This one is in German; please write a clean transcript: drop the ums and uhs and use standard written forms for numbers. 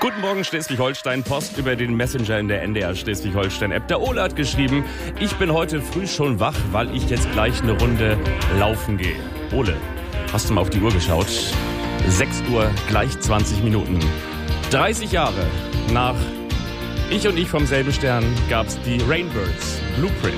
Guten Morgen Schleswig-Holstein, Post über den Messenger in der NDR Schleswig-Holstein-App. Der Ole hat geschrieben, ich bin heute früh schon wach, weil ich jetzt gleich eine Runde laufen gehe. Ole, hast du mal auf die Uhr geschaut? 6 Uhr, gleich 20 Minuten. 30 Jahre nach Ich und ich vom selben Stern gab's die Rainbirds, Blueprint.